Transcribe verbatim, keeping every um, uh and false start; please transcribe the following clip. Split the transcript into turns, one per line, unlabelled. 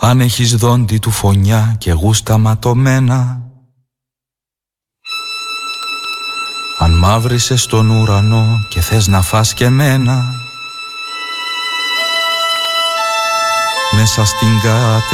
Αν έχεις δόντι του φωνιά και γούστα ματωμένα, αν μαύρισες στον ουρανό και θες να φας και μένα, μέσα στην κάτε